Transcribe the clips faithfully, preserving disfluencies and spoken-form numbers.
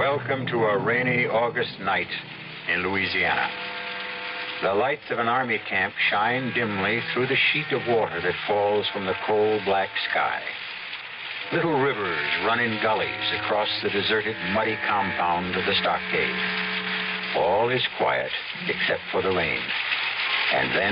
Welcome to a rainy August night in Louisiana. The lights of an army camp shine dimly through the sheet of water that falls from the coal black sky. Little rivers run in gullies across the deserted, muddy compound of the stockade. All is quiet except for the rain. And then...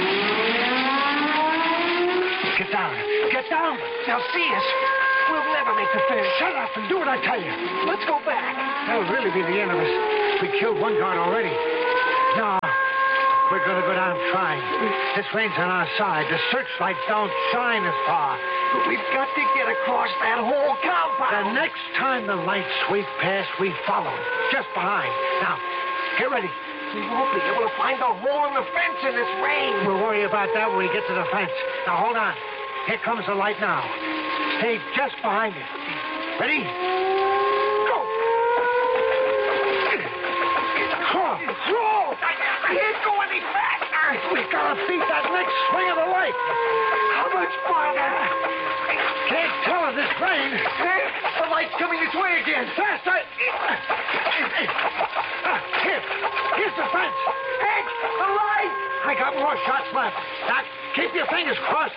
Get down. Get down. They'll see us. We'll never make the finish. Shut up and do what I tell you. Let's go back. That'll really be the end of us. We killed one guard already. No, we're going to go down trying. This rain's on our side. The searchlights don't shine as far. But we've got to get across that whole compound. The next time the lights sweep past, we follow. Just behind. Now, get ready. We won't be able to find the hole in the fence in this rain. We'll worry about that when we get to the fence. Now, hold on. Here comes the light now. Stay just behind it. Ready? Go! Oh, slow! I can't go any faster. We gotta beat that next swing of the light. How much farther? Can't tell in this rain. The light's coming this way again. Faster! Here, here's the fence. Hank, the light! I got more shots left. Now, keep your fingers crossed.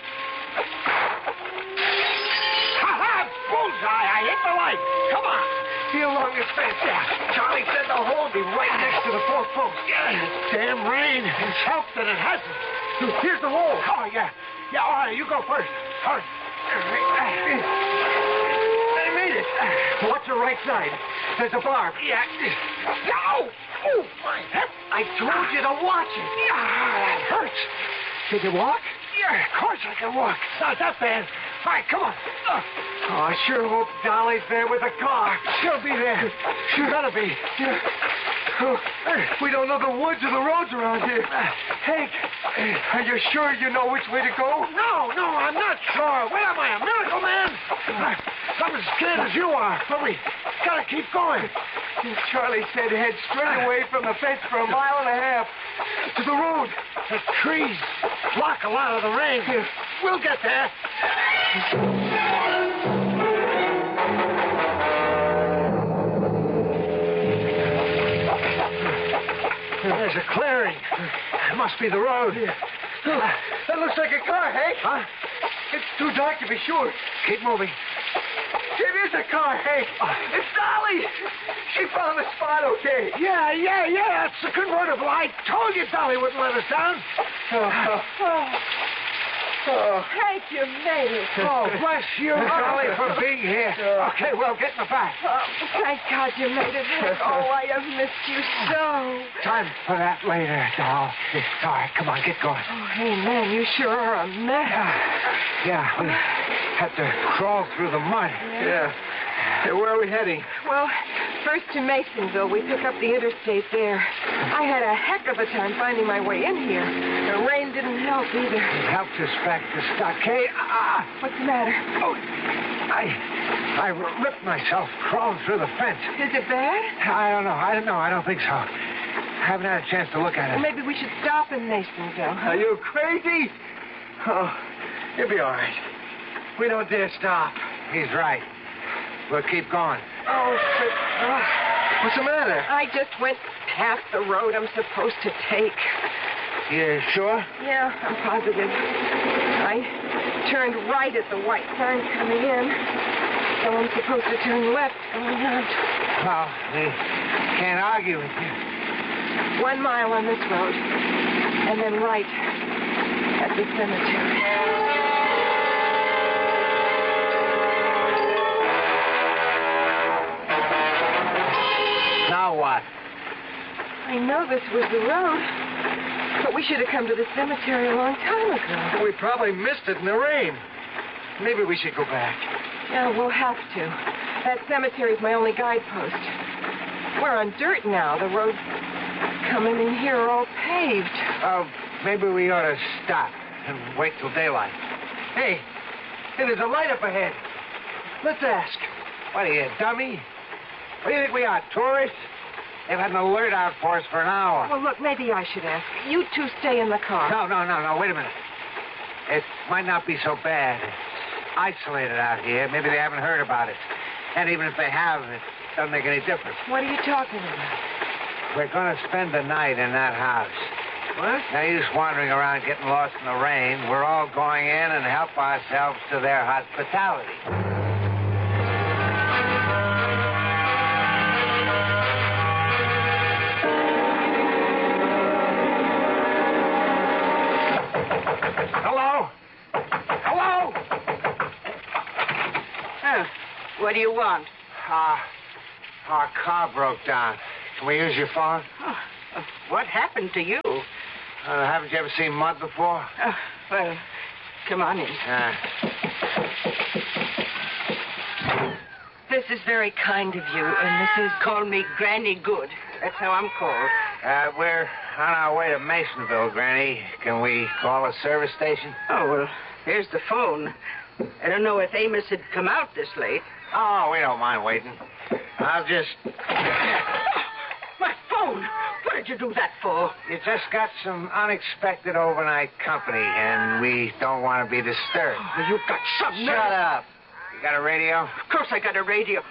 Bullseye! I hit the light. Come on. See along this fence. Yeah. Charlie said the hole would be right next to the fourth post. Yeah. Damn rain. It's helped that it hasn't. Here's the hole. Oh, yeah. Yeah, all right. You go first. Hurry. I made it. What's the right side? There's a barb. Yeah. No! Oh, my hip. I told you to watch it. Yeah, that hurts. Can you walk? Yeah, of course I can walk. Not that bad. All right, come on. Uh, oh, I sure hope Dolly's there with the car. She'll be there. She gotta be. Yeah. Oh, we don't know the woods or the roads around here. Uh, Hank, are you sure you know which way to go? No, no, I'm not sure. What am I, a miracle man? Uh, I'm as scared as you are, but we gotta keep going. Charlie said head straight away from the fence for a mile and a half to the road. The trees block a lot of the rain. We'll get there. There's a clearing. It must be the road. That looks like a car, Hank. Huh? It's too dark to be sure. Keep moving. It is a car, Hank. It's Dolly. She found the spot okay. Yeah, yeah, yeah. It's the convertible. I told you Dolly wouldn't let us down. Oh, oh. Oh. Hank, you made it. Oh, bless you, Dolly, for being here. Okay, well, get in the back. Oh, thank God you made it, Hank. Oh, I have missed you so. Time for that later, doll. All right, come on, get going. Oh, hey, man, you sure are a mess. Yeah, we had to crawl through the mud. Yeah. Hey, where are we heading? Well, first to Masonville. We pick up the interstate there. I had a heck of a time finding my way in here. The rain didn't help either. It helped us back to stockade. Ah! What's the matter? Oh, I, I ripped myself crawling through the fence. Is it bad? I don't know. I don't know. I don't think so. I haven't had a chance to look at it. Well, maybe we should stop in Masonville. Are you crazy? Oh, you'll be all right. We don't dare stop. He's right. We'll keep going. Oh, but, uh, what's the matter? I just went past the road I'm supposed to take. You sure? Yeah, I'm positive. I turned right at the white sign coming in. So I'm supposed to turn left going out. Well, we can't argue with you. One mile on this road, and then right at the cemetery. Now what? I know this was the road, but we should have come to the cemetery a long time ago. We probably missed it in the rain. Maybe we should go back. Yeah, we'll have to. That cemetery's my only guidepost. We're on dirt now. The roads coming in here are all paved. Oh, uh, maybe we ought to stop and wait till daylight. Hey, hey, there's a light up ahead. Let's ask. What are you, dummy? What do you think we are, tourists? They've had an alert out for us for an hour. Well, look, maybe I should ask. You two stay in the car. No, no, no, no. Wait a minute. It might not be so bad. It's isolated out here. Maybe they haven't heard about it. And even if they have, it doesn't make any difference. What are you talking about? We're going to spend the night in that house. What? Now, you're just wandering around getting lost in the rain. We're all going in and help ourselves to their hospitality. Hello? Hello? Oh, what do you want? Uh, our car broke down. Can we use your phone? Oh, uh, what happened to you? Uh, haven't you ever seen mud before? Oh, well, come on in. Uh, This is very kind of you, and this is... Call me Granny Good. That's how I'm called. uh, we're on our way to Masonville, Granny. Can we call a service station? Oh, well, here's the phone. I don't know if Amos had come out this late. Oh, we don't mind waiting. I'll just... My phone! What did you do that for? You just got some unexpected overnight company, and we don't want to be disturbed. Oh, you got some nerve. Shut up. You got a radio? Of course I got a radio.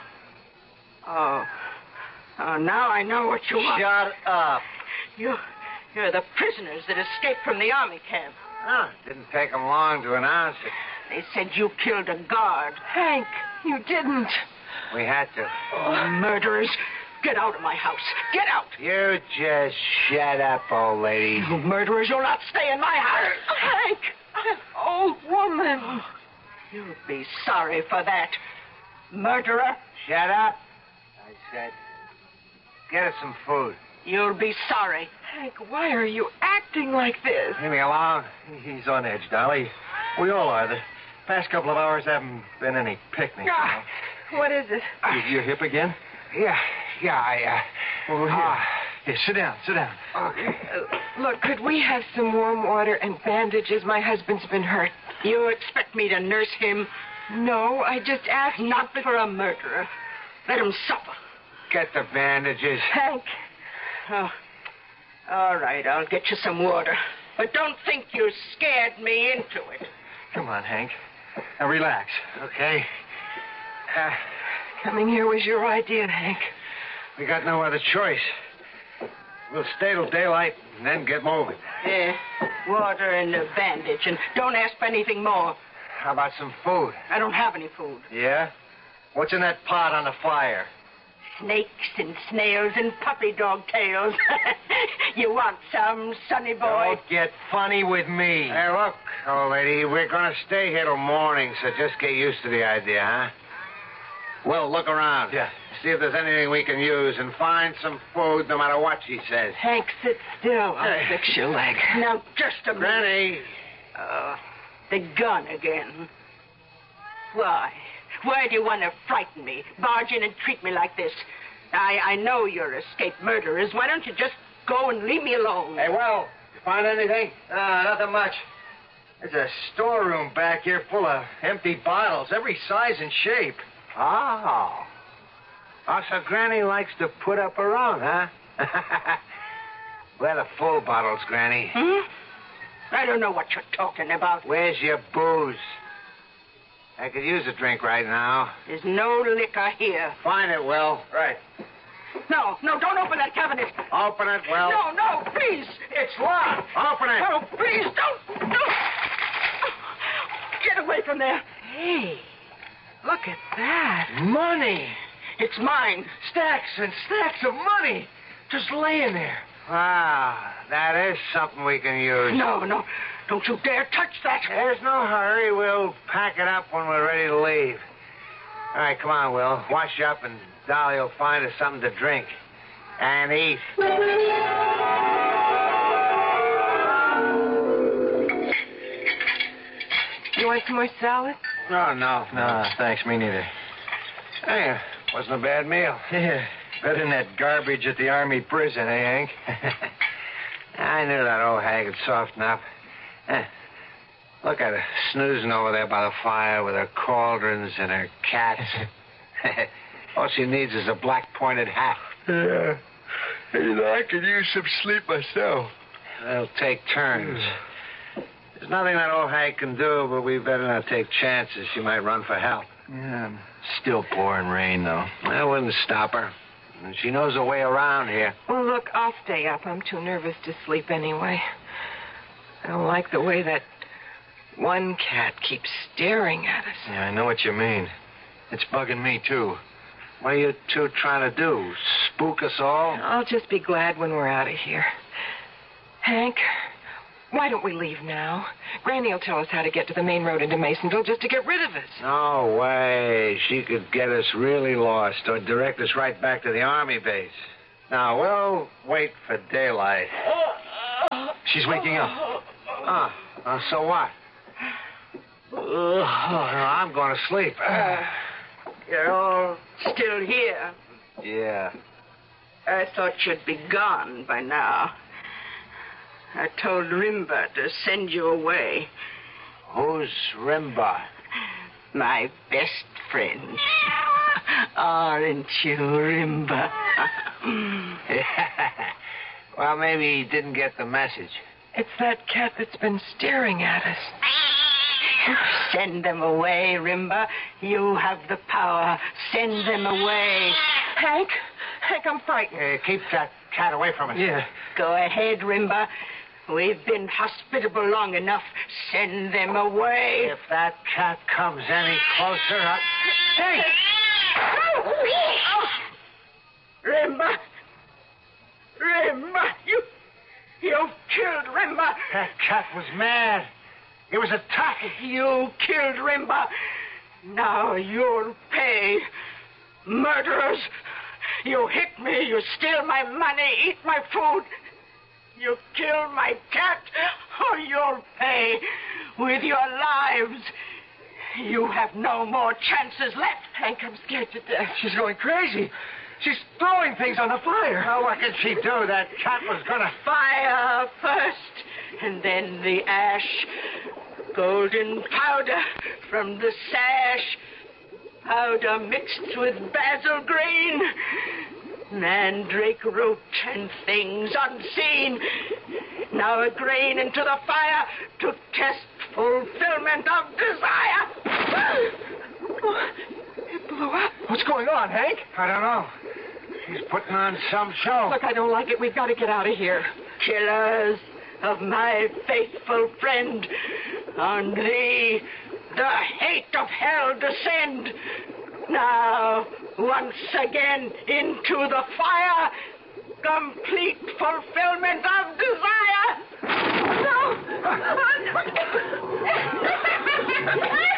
Oh. Oh, now I know what you want. Shut up. You, you're the prisoners that escaped from the army camp. Oh, didn't take them long to announce it. They said you killed a guard. Hank, you didn't. We had to. Oh, murderers. Get out of my house. Get out. You just shut up, old lady. You murderers, you'll not stay in my house. Hank, an old woman. You'll be sorry for that. Murderer. Shut up, I said. Get us some food. You'll be sorry. Hank, why are you acting like this? Leave me alone. He's on edge, Dolly. We all are. The past couple of hours haven't been any picnic. You Ah, what is it? know. You, your hip again? Yeah, yeah, I, uh... Oh, here. Ah. Here, sit down, sit down. Okay. Uh, look, could we have some warm water and bandages? My husband's been hurt. You expect me to nurse him? No, I just asked... Not for a murderer. Let him suffer. Get the bandages. Hank. Oh. All right, I'll get you some water. But don't think you scared me into it. Come on, Hank. Now, relax. Okay. Uh, Coming here was your idea, Hank. we got no other choice. We'll stay till daylight and then get moving. Yeah, water and a bandage. And don't ask for anything more. How about some food? I don't have any food. Yeah? What's in that pot on the fire? Snakes and snails and puppy dog tails. You want some, sonny boy? Don't get funny with me. Hey, look, old lady, we're going to stay here till morning, so just get used to the idea, huh? Well, look around. Yeah. See if there's anything we can use, and find some food no matter what she says. Hank, sit still. I'll Hey. fix your leg. Now, just a minute. Granny. Oh, the gun again. Why? Why do you want to frighten me? Barge in and treat me like this? I, I know you're escaped murderers. Why don't you just go and leave me alone? Hey, well, you find anything? Ah, nothing much. There's a storeroom back here full of empty bottles, every size and shape. Oh. Oh, so Granny likes to put up her own, huh? Where are the full bottles, Granny? Hmm? I don't know what you're talking about. Where's your booze? I could use a drink right now. There's no liquor here. Find it, Will. Right. No, no, don't open that cabinet. Open it, Will. No, no, please. It's locked. Open it. No, please, don't. No. Get away from there. Hey, look at that. Money! It's mine. Stacks and stacks of money just laying there. Wow, that is something we can use. No, no. Don't you dare touch that. There's no hurry. We'll pack it up when we're ready to leave. All right, come on, Will. Wash up, and Dolly will find us something to drink and eat. You want some more salad? No, no. No, thanks, me neither. Hey, wasn't a bad meal. Yeah, better than that garbage at the army prison, eh, Hank? I knew that old hag would soften up. Eh, look at her, snoozing over there by the fire with her cauldrons and her cats. All she needs is a black-pointed hat. Yeah. You know, I could use some sleep myself. They'll take turns. There's nothing that old hag can do, but we better not take chances. She might run for help. Yeah, still pouring rain, though. That wouldn't stop her. And she knows her way around here. Well, look, I'll stay up. I'm too nervous to sleep anyway. I don't like the way that one cat keeps staring at us. Yeah, I know what you mean. It's bugging me, too. What are you two trying to do? Spook us all? I'll just be glad when we're out of here. Hank, why don't we leave now? Granny will tell us how to get to the main road into Masonville just to get rid of us. No way. She could get us really lost or direct us right back to the army base. Now, we'll wait for daylight. She's waking up. Ah, uh, so what? Uh, I'm going to sleep. Uh, you're all still here. Yeah. I thought you'd be gone by now. I told Rimba to send you away. Who's Rimba? My best friend. Aren't you, Rimba? Well, maybe he didn't get the message. It's that cat that's been staring at us. Send them away, Rimba. You have the power. Send them away. Hank? Hank, I'm frightened. Uh, keep that cat away from us. Yeah. Go ahead, Rimba. We've been hospitable long enough. Send them away. If that cat comes any closer, I... Hey! Oh. Rimba! Rimba! You... You killed Rimba! That cat was mad. It was attacking. You killed Rimba. Now you'll pay. Murderers! You hit me, you steal my money, eat my food. You kill my cat, or you'll pay with your lives. You have no more chances left. Hank, I'm scared to death. She's going crazy. She's throwing things on the fire. Now, what can she do? That cat was going to... Fire first, and then the ash. Golden powder from the sash. Powder mixed with basil green. Mandrake root and things unseen. Now a grain into the fire to test fulfillment of desire. It blew up. What's going on, Hank? I don't know. She's putting on some show. Look, I don't like it. We've got to get out of here. Killers of my faithful friend, on thee the hate of hell descend. Now, once again into the fire, complete fulfillment of desire. No!